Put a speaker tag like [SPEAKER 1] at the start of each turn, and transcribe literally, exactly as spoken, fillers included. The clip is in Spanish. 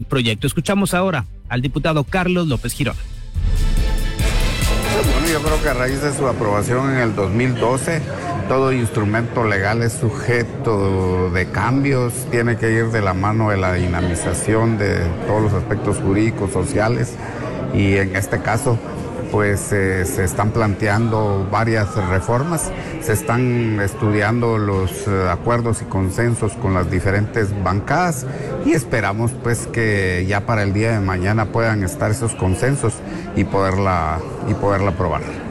[SPEAKER 1] proyecto. Escuchamos ahora al diputado Carlos López Girón.
[SPEAKER 2] Bueno, yo creo que a raíz de su aprobación en el dos mil doce, todo instrumento legal es sujeto de cambios, tiene que ir de la mano de la dinamización de todos los aspectos jurídicos, sociales, y en este caso pues eh, se están planteando varias reformas, se están estudiando los eh, acuerdos y consensos con las diferentes bancadas y esperamos pues que ya para el día de mañana puedan estar esos consensos y poderla, y poderla aprobar.